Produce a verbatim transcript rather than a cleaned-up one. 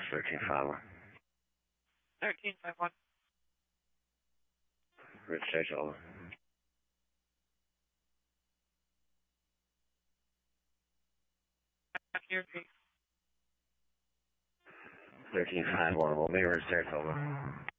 thirteen five one. thirteen five one. Red Stage, over. Here, please. thirteen five one, will be Red Stage, over.